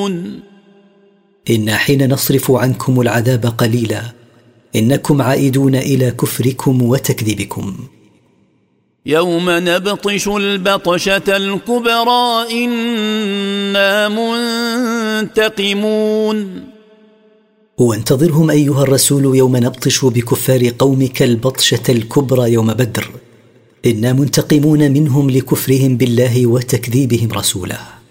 تنتقمون إن حين نصرف عنكم العذاب قليلا إنكم عائدون إلى كفركم وتكذيبكم. يوم نبطش البطشة الكبرى إنا منتقمون. وانتظرهم أيها الرسول يوم نبطش بكفار قومك البطشة الكبرى يوم بدر، إنا منتقمون منهم لكفرهم بالله وتكذيبهم رسوله.